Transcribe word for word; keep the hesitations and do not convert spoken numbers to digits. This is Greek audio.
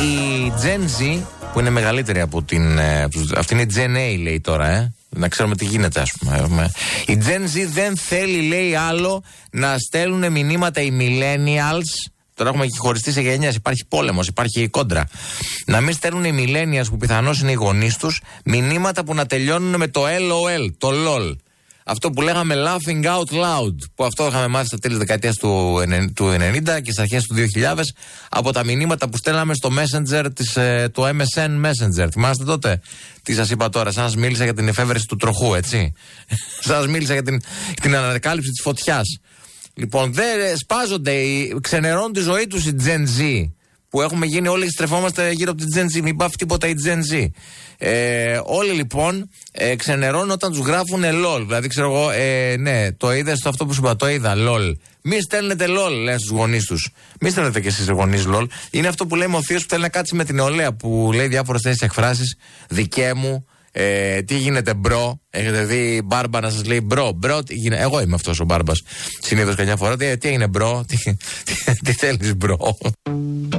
η Gen Z, που είναι μεγαλύτερη από την. Αυτή είναι η Gen A, λέει τώρα, ε. Να ξέρουμε τι γίνεται, ας πούμε. Η Gen Z δεν θέλει, λέει, άλλο να στέλνουν μηνύματα οι millennials. Τώρα έχουμε χωριστεί σε γενιές. Υπάρχει πόλεμος, υπάρχει κόντρα. Να μην στέλνουν οι millennials, που πιθανώς είναι οι γονείς τους, μηνύματα που να τελειώνουν με το LOL, το LOL. Αυτό που λέγαμε laughing out loud, που αυτό είχαμε μάθει στα τέλη της δεκαετίας του ενενήντα και στις αρχές του δύο χιλιάδες από τα μηνύματα που στέλναμε στο Messenger της, το εμ ες εν Messenger. Θυμάστε τότε τι σας είπα τώρα? Σας μίλησα για την εφεύρεση του τροχού, έτσι. Σας μίλησα για την, την ανακάλυψη της φωτιάς. Λοιπόν, δεν σπάζονται, ξενερώνουν τη ζωή τους οι Gen Z, που έχουμε γίνει όλοι, στρεφόμαστε γύρω από την Gen Z. Μην πάθει τίποτα η Gen Z. Ε, όλοι λοιπόν ε, ξενερώνουν όταν τους γράφουν LOL. Δηλαδή, ξέρω εγώ, ε, ναι, το είδες στο αυτό που σου είπα, το είδα, LOL. Μη στέλνετε LOL, λένε στους γονείς τους. Μη στέλνετε και εσείς γονείς LOL. Είναι αυτό που λέει ο θείος που θέλει να κάτσει με την νεολαία, που λέει διάφορες τέτοιες εκφράσεις. Δικέ μου. Ε, τι γίνεται μπρο? Έχετε δει μπάρμπα να σας λέει μπρο? Μπρο, τι γίνεται? Εγώ είμαι αυτός ο μπάρμπας συνήθως καμιά φορά. Τι, τι έγινε μπρο? Τι, τι, τι θέλεις μπρο?